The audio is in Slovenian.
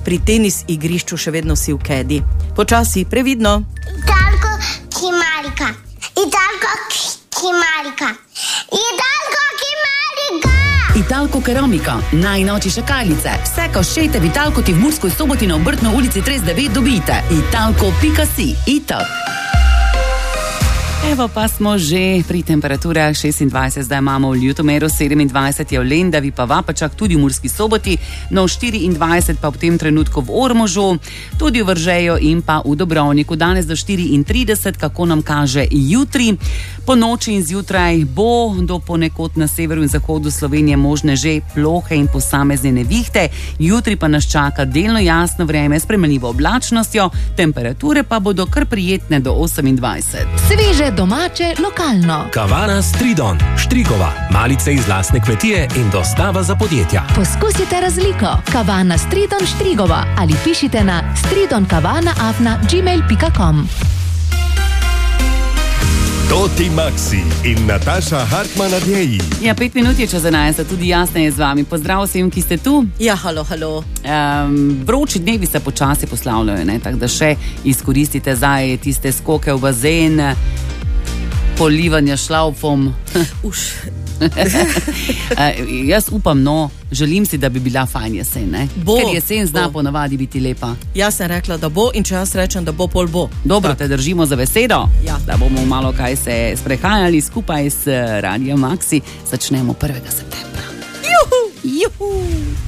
pri tenis igrišču še vedno si v kedi. Počasi, previdno. Italko Kimarika. Italko Kimarika. Italko Kimarika. Italko Keramika, najnoči šakalice. Vse košete v Italko ti v Murskoj Soboti na Obrtno ulici 39 dobite. Italko.si. Italko. Evo pa smo že pri temperaturah 26, zdaj imamo v Ljutomeru, 27 je v Lendavi, pa Vapačak, tudi v Murski Soboti, no 24 pa v tem trenutku v Ormožu, tudi v Vržeju in pa v Dobrovniku. Danes do 34, kako nam kaže jutri. Po noči in zjutraj bo do ponekod na severu in zahodu Slovenije možne že plohe in posamezne nevihte. Jutri pa nas čaka delno jasno vreme s spremenljivo oblačnostjo, temperature pa bodo kar prijetne do 28. Sveže domače, lokalno. Kavana Stridon, Štrigova, malice iz lastne kmetije in dostava za podjetja. Poskusite razliko. Kavana Stridon Štrigova ali pišite na stridonkavana@gmail.com. Toti Maxi in Nataša Hartman na djeji. Ja, 5 minut je čez 11, tudi jasno je z vami. Pozdrav vsem, ki ste tu. Ja, halo. Vroči dnevi se počasi poslavljajo, ne? Tako da še izkoristite zdaj tiste skoke v bazen, polivanja šlaufom. Jaz upam, želim si, da bi bila fajn jesen, ne? Ker jesen zna ponavadi biti lepa. Jaz sem rekla, da bo, in če jaz rečem, da bo, pol bo. Dobro, te držimo za besedo, ja. Da bomo malo kaj se sprehajali skupaj s Radio Maxi. Začnemo 1. septembra. Juhu!